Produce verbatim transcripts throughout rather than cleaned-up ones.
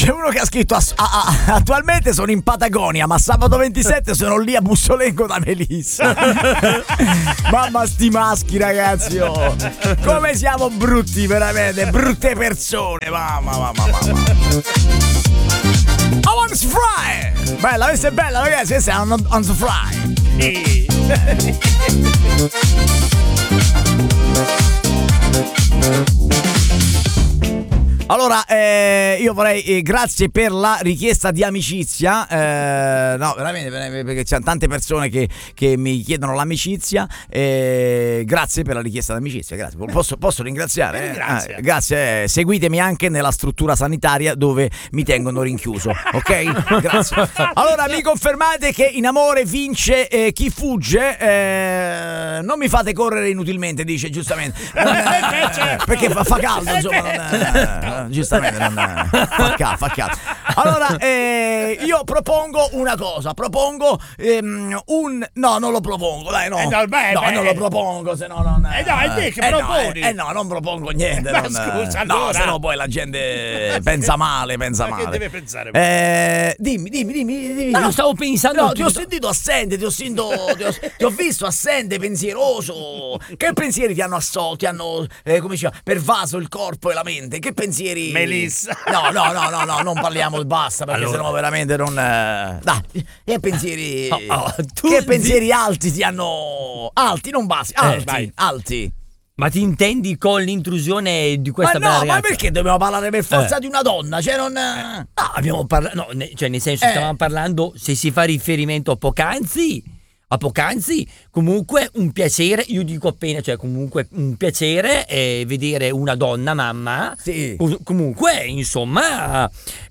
c'è uno che ha scritto ass- a- a- attualmente sono in Patagonia, ma sabato ventisette sono lì a Bussolengo da Melissa. Mamma sti maschi, ragazzi, oh. Come siamo brutti, veramente, brutte persone. Mamma, mamma, mamma. I want to fry. Bella, questa è bella, ragazzi, questa è on, on the fry. Allora, eh, io vorrei, eh, grazie per la richiesta di amicizia, eh, no, veramente, perché c'è tante persone che, che mi chiedono l'amicizia, eh, grazie per la richiesta di amicizia, grazie. Posso, posso ringraziare? Eh? Grazie. Ah, grazie, eh, seguitemi anche nella struttura sanitaria dove mi tengono rinchiuso, ok? Grazie. Allora, mi confermate che in amore vince eh, chi fugge, eh, non mi fate correre inutilmente, dice giustamente, non, eh, perché fa, fa caldo, insomma, non, eh, giustamente non fa caldo, fa caldo. Allora eh, io propongo una cosa, propongo ehm, un no, non lo propongo, dai, no. Eh no, beh, no beh. non lo propongo, se no non Eh no, è te che eh, proponi. No, eh, eh no, non propongo niente, Ma non, scusa, no, allora. se no poi la gente pensa male, pensa Ma male. che deve pensare? Eh, dimmi, dimmi, dimmi, dimmi. No, no, stavo pensando. No, ti ho sentito assente, ti ho sentito, ti ho, ti ho visto assente, pensieroso. Che pensieri ti hanno assolto, ti hanno, eh, come si chiama, pervaso il corpo e la mente? Che pensieri? Melissa. No, no, no, no, no, non parliamo, basta, perché Allora. sennò veramente non. Eh, dai, che pensieri. Oh, oh, tu che di- pensieri alti ti hanno. Alti, non bassi, alti, vai. alti. Ma ti intendi con l'intrusione di Ma questa bella no, ma ragazza? perché dobbiamo parlare per forza Eh. di una donna? Cioè, non. No, abbiamo parlato, no, ne- cioè nel senso Eh. stavamo parlando, se si fa riferimento a poc'anzi, a poc'anzi, comunque un piacere, io dico appena, cioè comunque un piacere eh, vedere una donna mamma, Sì. com- comunque insomma,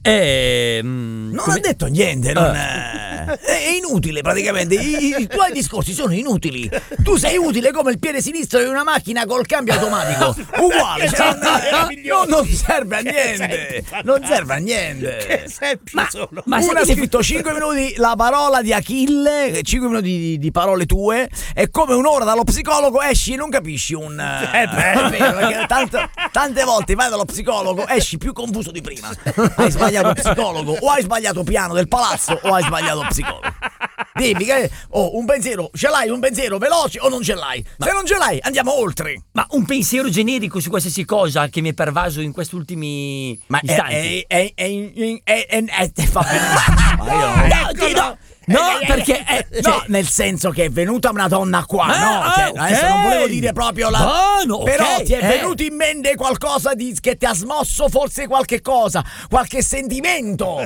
eh, mm, Non come- ha detto niente, non Eh. è, è inutile praticamente. I, i tuoi discorsi sono inutili. Tu sei utile come il piede sinistro di una macchina col cambio automatico, uguale. Cioè, non, no, non serve a niente. Non serve a niente. Che esempio solo. ma sai Uno ha che- scritto cinque minuti la parola di Achille, cinque minuti di, di parole tue, è come un'ora dallo psicologo, esci e non capisci un. Eh, beh. È vero, perché tante, tante volte vai dallo psicologo, esci più confuso di prima. Hai sbagliato psicologo, o hai sbagliato piano del palazzo, o hai sbagliato psicologo. Dimmi che oh, un pensiero, ce l'hai un pensiero veloce o non ce l'hai? Se non ce l'hai, andiamo oltre. Ma un pensiero generico su qualsiasi cosa che mi è pervaso in questi ultimi Ma è, istanti. è, è, è, è, è, è, è, è va bene. Ma io non- No, ti- no, no, perché eh, No, cioè- nel senso che è venuta una donna qua, Ah, no? Cioè, ok. adesso non volevo dire proprio la. Ah, no, ok, Però ti è eh. venuto in mente qualcosa di che ti ha smosso forse qualche cosa, qualche sentimento.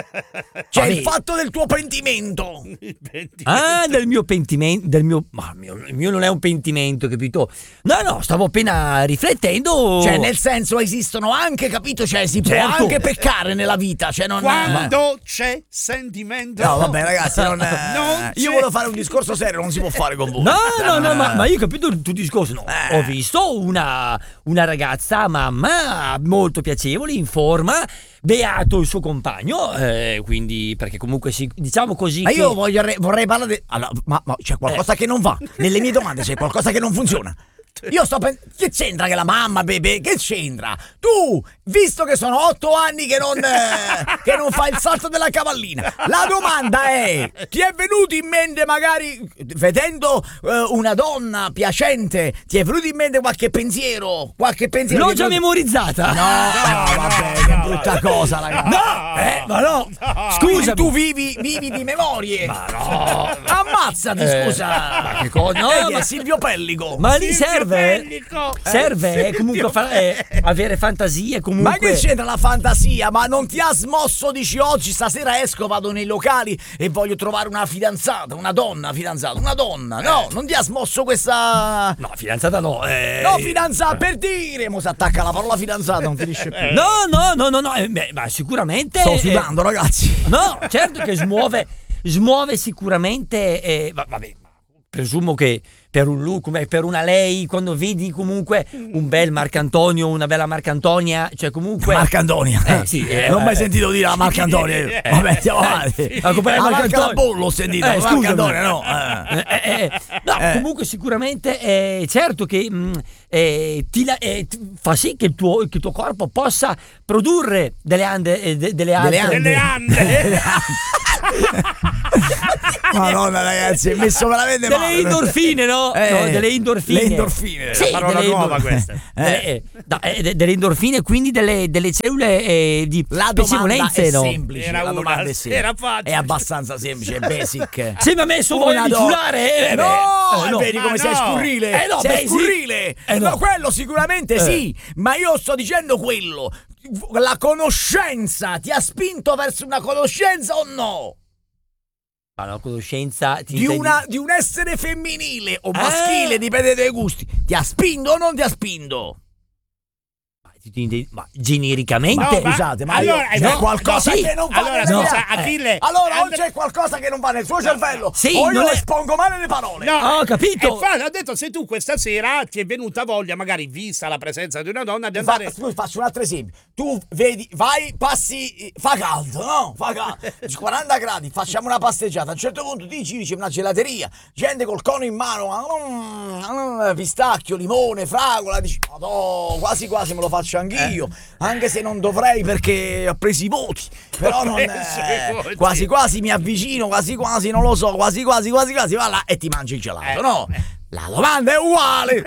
Cioè Vabbè. il fatto del tuo pentimento. Ah, del mio pentimento, del mio, ma mio, il mio non è un pentimento, capito? No, no, stavo appena riflettendo. Cioè, nel senso, esistono anche, capito? Cioè, si può Certo. anche peccare nella vita. Cioè, non. Quando c'è sentimento. No, vabbè, ragazzi, non. Non Io c'è. volevo fare un discorso serio, non si può fare con voi. No, no, no, ma, ma io ho capito il tuo discorso. No, Eh. ho visto una, una ragazza, mamma, molto piacevole, in forma, beato il suo compagno, eh, quindi, perché comunque si, diciamo così. Ma che- io voglio, vorrei parlare di. Allora, ma, ma c'è qualcosa che non va. Nelle mie domande c'è qualcosa che non funziona. Io sto pensando. Che c'entra che la mamma, bebè? Che c'entra? Tu, visto che sono otto anni che non. eh, che non fai il salto della cavallina, la domanda è: ti è venuto in mente, magari, vedendo eh, una donna piacente, ti è venuto in mente qualche pensiero? Qualche pensiero? L'ho che già tu- memorizzata. No, no, vabbè, che brutta cosa, ragazzi. No, eh, ma no. Scusa, Scusa, tu vivi, vivi di memorie. Ma no. Ammazzati, Eh, scusa. ma che cosa? No, Vedi, è ma- Silvio Pellico. Ma lì Silvio serve. Pellico. Serve eh, comunque fa- eh, avere fantasie comunque. Ma che c'entra la fantasia? Ma non ti ha smosso? Dici oggi, stasera esco, vado nei locali e voglio trovare una fidanzata, una donna fidanzata, una donna. No, non ti ha smosso questa. No, fidanzata no. eh. No, fidanzata, per dire. Mo si attacca la parola fidanzata, non finisce più. No, no, no, no, no, eh, beh, ma sicuramente. Sto eh, sudando, ragazzi. No, certo che smuove, smuove sicuramente. Eh, va- vabbè, presumo che per un lui come per una lei, quando vedi comunque un bel Marcantonio, una bella Marcantonia, cioè comunque Marcantonia, eh, sì, eh, non ho mai eh, sentito dire la Marcantonia. eh, Vabbè, andiamo eh, avanti. sì. La compagnia La Marcantonio. Marcabollo ho sentito, Eh, la scusami. Marcantonia no. Eh. Eh, eh, eh, no, Eh. comunque sicuramente è certo che mh, eh, ti, la- eh, ti- fa sì che il, tuo, che il tuo corpo possa produrre delle ande, eh, de- delle altre Delle ande. Madonna ragazzi, è messo veramente delle male. endorfine, no? Eh, No, delle endorfine. Le endorfine. Sì, Una parola delle nuova endor- questa. Delle, eh, no, eh, de- delle endorfine, quindi delle, delle cellule eh, di La domanda piacevolezza, è no? semplice, Era la una, domanda è semplice. era facile. È abbastanza semplice, è basic. Se mi ha messo Una voglia di do- ciulare, eh, no, beh, eh, no. vedi Ma come sei no. scurrile. Eh, no, sei beh, sì. scurrile. Eh, no. no. quello sicuramente Eh. sì, ma io sto dicendo quello. La conoscenza ti ha spinto verso una conoscenza o no? Ma la conoscenza ti Di, intendi- una, di un essere femminile o Eh. maschile, dipende dai gusti. Ti ha spinto o non ti ha spinto? Ma ti- ti intendi- ma genericamente No, ma- Scusate, ma allora, io, no, c'è qualcosa no, sì. che non va Allora, nella no. mia- scusa, Achille. Eh, Allora, o And- c'è qualcosa che non va nel suo cervello, Sì, o io non è- espongo male le parole. No, Ho capito. E fa- ho detto, se tu questa sera ti è venuta voglia, magari vista la presenza di una donna, di Fa- andare... scusi, faccio un altro esempio. Tu vedi, vai, passi, fa caldo, no? Fa caldo, quaranta gradi, facciamo una passeggiata. A un certo punto ti giri, c'è una gelateria, gente col cono in mano, mm, mm, pistacchio, limone, fragola, dici, madò, quasi quasi me lo faccio anch'io, anche se non dovrei perché ho preso i voti, però non, preso eh, i voti. quasi quasi mi avvicino, quasi quasi non lo so, quasi quasi quasi quasi va là e ti mangi il gelato, Eh, no? La domanda è uguale.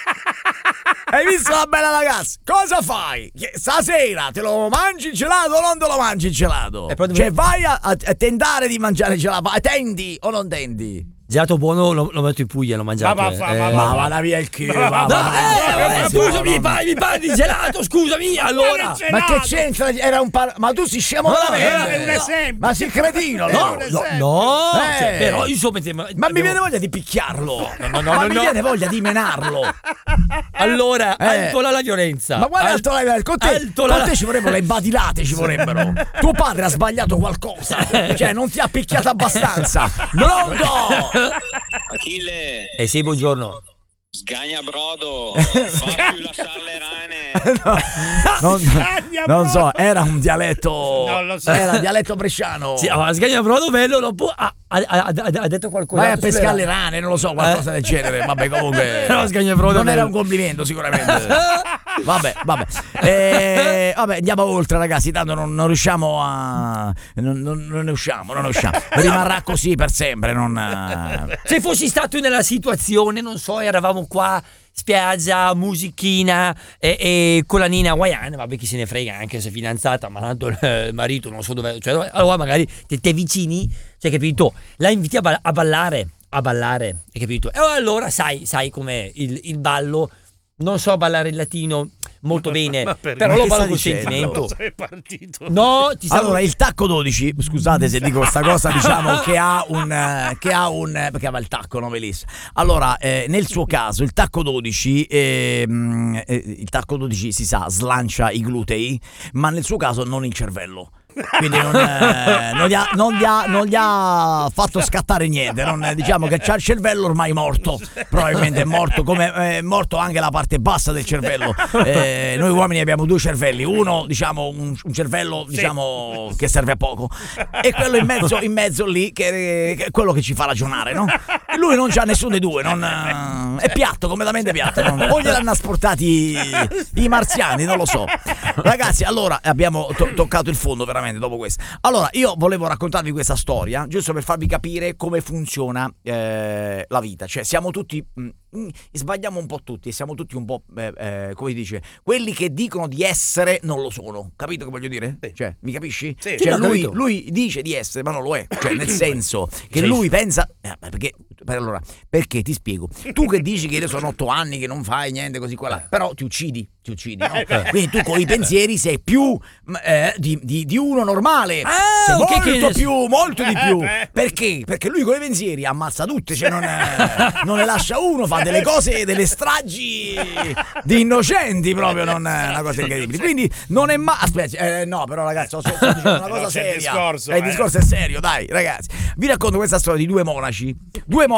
Hai visto la bella ragazza? Cosa fai? Che stasera te lo mangi il gelato o non te lo mangi il gelato? E poi- Cioè vai a, a- a tentare di mangiare il gelato, ma tendi o non tendi? Gelato buono lo, lo metto in Puglia, l'ho mangiato. Va, va, va, eh. va, Ma va. vada via il chilo, Ma- va, No, va, eh, va, eh, va, scusami, va, parli, parli di gelato, scusami, allora. che Ma che c'entra? Era un par... Ma tu sei scemo No, veramente? è un esempio. Ma sei cretino, È no? un No, esempio. no, Eh. cioè, però insomma, te- Ma mi abbiamo- viene voglia di picchiarlo. no, no, ma no, mi no. viene voglia di menarlo. Allora, Eh. alto la violenza. Ma guarda, Al- alto la- con te, alto con la- te ci vorrebbero le badilate, ci vorrebbero. Tuo padre ha sbagliato qualcosa, cioè non ti ha picchiato abbastanza. Pronto? Achille, Eh sì, buongiorno. sgagna brodo, fa più la sallerane. Non, Scagna non so, proprio. era un dialetto. Non lo so. Era dialetto bresciano. Sì, ma sgagna brodo bello, dopo ha, ha- ha- ha- ha detto qualcosa. Vai a pescare le rane, non lo so, qualcosa del genere. Vabbè, comunque. No, sgagnafrodo non bello. era un complimento, sicuramente. Vabbè, vabbè. Eh, vabbè, andiamo oltre, ragazzi. Tanto non, non riusciamo a. Non, non- non ne usciamo, non ne usciamo. Rimarrà così per sempre. Non. eh. Se fossi stato nella situazione, non so, eravamo qua, spiaggia, musichina e, e con la nina hawaiana, vabbè chi se ne frega, anche se fidanzata, ma tanto il marito non so dove, cioè, dove- allora magari te, te vicini, cioè capito, la inviti a, ba- a ballare, a ballare, hai capito? E allora sai, sai com'è il, il ballo, non so ballare il latino molto bene, Ma perché? però Ma lo che ballo stai con dicendo? sentimento. Cosa è partito? No, ti stavo... Allora, il tacco dodici, scusate se dico questa cosa, diciamo che ha un. eh, che ha un. eh, perché aveva il tacco, no, Melissa? Allora, eh, nel suo caso, il tacco dodici, ehm, eh, il tacco dodici si sa, slancia i glutei, ma nel suo caso non il cervello. Quindi non, eh, non, gli ha, non, gli ha, non gli ha fatto scattare niente. Non, diciamo che c'ha il cervello ormai morto. Probabilmente è morto, come è morto anche la parte bassa del cervello. Eh, noi uomini abbiamo due cervelli. Uno, diciamo, un, un cervello diciamo che serve a poco, e quello in mezzo, in mezzo lì, che, che è quello che ci fa ragionare, no? E lui non c'ha nessuno dei due. Non, eh, è piatto, completamente piatto. Non, o gliel'hanno asportati i marziani, non lo so. Ragazzi, allora abbiamo to- toccato il fondo veramente dopo questo. Allora, io volevo raccontarvi questa storia giusto per farvi capire come funziona eh, la vita. Cioè, siamo tutti mh, mh, sbagliamo un po' tutti e siamo tutti un po' eh, eh, come si dice, quelli che dicono di essere non lo sono. Capito che voglio dire? Sì. Cioè, mi capisci? Sì. Cioè, Sì, ho lui, capito. lui dice di essere, ma non lo è. Cioè, nel senso che Sì. lui pensa eh, perché per allora, perché ti spiego. Tu che dici che io sono otto anni che non fai niente così qua là, però ti uccidi, ti uccidi, no? Quindi tu con i pensieri sei più mh, eh, di, di, di uno normale. Ah, sei ok, molto che- più, molto di più. Perché? Perché lui con i pensieri ammazza tutte, cioè non, eh, non ne lascia uno, fa delle cose, delle stragi di innocenti proprio, non è una cosa incredibile. Quindi non è mai. Aspetta, eh, no, però ragazzi, sto, sto dicendo una cosa Però c'è il seria. discorso, Eh, il eh. discorso è serio, dai, ragazzi. Vi racconto questa storia di due monaci. Due monaci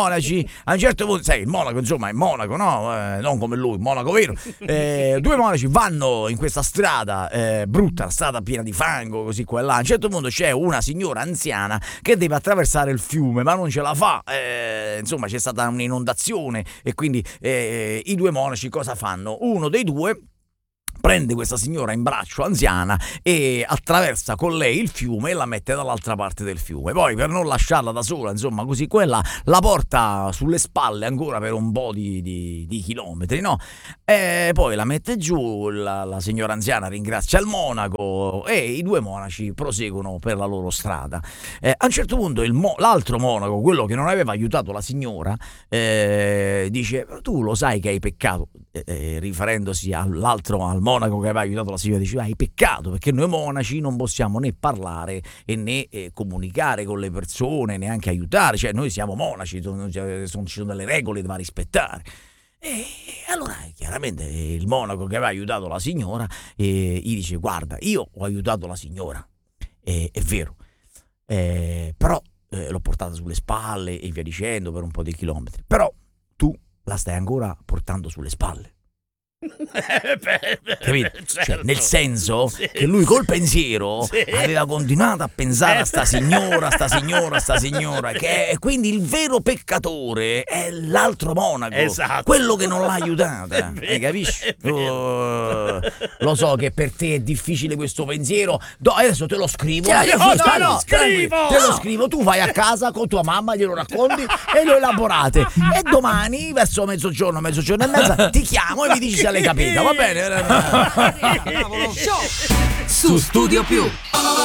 monaci, a un certo punto, sai, il monaco insomma è monaco, no? Eh, non come lui, monaco vero. Eh, due monaci vanno in questa strada eh, brutta, la strada piena di fango, così qua e là. A un certo punto c'è una signora anziana che deve attraversare il fiume, ma non ce la fa. Eh, insomma, c'è stata un'inondazione e quindi eh, i due monaci cosa fanno? Uno dei due prende questa signora in braccio anziana e attraversa con lei il fiume e la mette dall'altra parte del fiume. Poi, per non lasciarla da sola, insomma, così quella, la porta sulle spalle ancora per un po' di, di, di chilometri, no? E poi la mette giù, la, la signora anziana ringrazia il monaco e i due monaci proseguono per la loro strada. Eh, a un certo punto il mo- l'altro monaco, quello che non aveva aiutato la signora, eh, dice: tu lo sai che hai peccato, eh, eh, riferendosi all'altro, al monaco che aveva aiutato la signora, diceva: hai peccato, perché noi monaci non possiamo né parlare e né eh, comunicare con le persone, neanche aiutare, cioè noi siamo monaci, sono, ci sono delle regole da rispettare. E allora chiaramente il monaco che aveva aiutato la signora eh, gli dice: guarda, io ho aiutato la signora, eh, è vero, eh, però eh, l'ho portata sulle spalle e via dicendo per un po' di chilometri, però tu la stai ancora portando sulle spalle. Capito? Certo. Cioè, nel senso Sì. che lui col pensiero Sì. aveva continuato a pensare a sta Eh. signora, sta signora, sta signora, che è, quindi il vero peccatore è l'altro monaco, Esatto. quello che non l'ha aiutata. È vero, Hai capisci? è vero. Oh, lo so che per te è difficile questo pensiero. Do, adesso te lo scrivo. Cioè, Eh, no, sì, no, stai- no, tranquillo, scrivo! te lo No. scrivo. Tu vai a casa con tua mamma, glielo racconti e lo elaborate. E domani, verso mezzogiorno, mezzogiorno e mezza, ti chiamo e mi dici se l'hai capita. Va bene? Su Studio Più.